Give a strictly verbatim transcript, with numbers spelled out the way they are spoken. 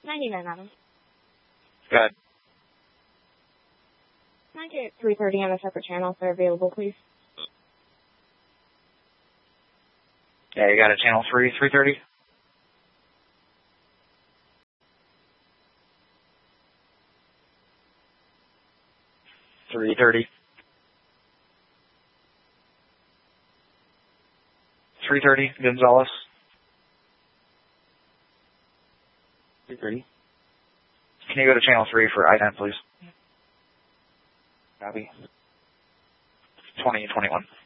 ninety-nine, Adam. Go ahead. ninety-eight, three thirty on a separate channel if they're available, please. Yeah, you got a channel three, three thirty? three thirty. three thirty, Gonzalez. three thirty. Can you go to channel three for I ten, please? Copy. twenty twenty-one.